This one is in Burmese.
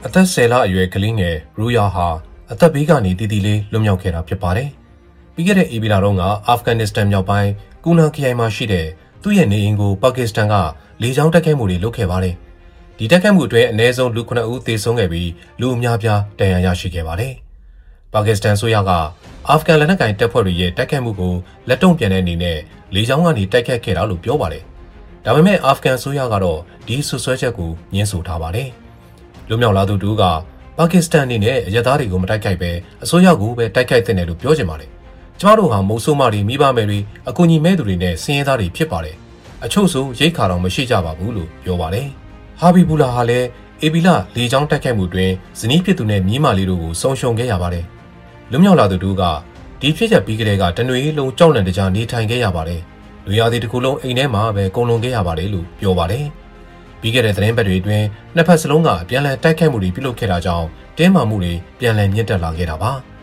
အသက်10လအရွယ်ကလေးငယ်ရူယာဟာအသက်ဘေးကနေတီတီလေးလွတ်မြောက်ခဲ့တာဖြစ်ပါတယ်။ပြီးခဲ့တဲ့ဧပြီလတုန်းကအာဖဂန်နစ္စတန်မြောက်ပိုင်းကူနာခရိုင်မှာရှိတဲ့သူ့ရဲ့နေအိမ်ကိုပါကစ္စတန်ကလေကြောင်းတိုက်ခိုက်မှုတွေလုပ်ခဲ့ပါတယ်။ဒီတိုက်ခိုက်မှုအတွင်းအနည်းဆုံးလူ9ဦးသေဆုံးခဲ့ပြီးလူအများပြားဒဏ်ရာရရှိခဲ့ပါတယ်။ပါကစ္စတန်ဆိုရကအာဖဂန်လက်နက်ကိုင်တပ်ဖွဲ့တွေရဲ့တိုက်ခိုက်မှုကိုလက်တုံ့ပြန်တဲ့အနေနဲ့လေကြောင်းကနေတိုက်ခိုက်ခဲ့တာလို့ပြောပါတယ်။ဒါပေမဲ့အာဖဂန်ဆိုရကတော့ဒီဆွဆွဲချက်ကိုညှင်းဆိုထားပါတယ်။လူမြောက်လာသူတို့ကပါကစ္စတန်အနေနဲ့အရသားတွေကိုမတိုက်ခိုက်ပဲအစိုးရကိုပဲတိုက်ခိုက်တဲ့တယ်လို့ပြောချင်ပါတယ်။ကျမတို့ဟာမုံဆိုးမတွေမိဘမယ်တွေအကူအညီမဲ့သူတွေနဲ့စင်ရဲသားတွေဖြစ်ပါတယ်။အချို့ဆိုရိတ်ခါတော့မရှိကြပါဘူးလို့ပြောပါတယ်။ဟာဘီဘူလာဟာလည်းအေဘီလာလေကြောင်းတိုက်ခိုက်မှုတွင်ဇနီးဖြစ်သူနဲ့မြေးမလေးတို့ကိုဆုံရှုံခဲ့ရပါတယ်။လူမြောက်လာသူတို့ကဒီဖြစ်ချက်ပြီးကလေးကတနွေလုံးကြောက်လန့်တကြားနေထိုင်ခဲ့ရပါတယ်။လူရသည်တစ်ခုလုံးအိမ်ထဲမှာပဲကုန်လွန်ခဲ့ရပါတယ်လို့ပြောပါတယ်။ပြီးခဲ့တဲ့သတင်းပတ်တွေအတွင်းနှစ်ဖက်စလုံးကအပြန်အလှန်တိုက်ခိုက်မှုတွေပြုလုပ်ခဲ့တာကြောင့်တင်းမာမှုတွေပြန်လည်မြင့်တက်လာခဲ့တာပါ။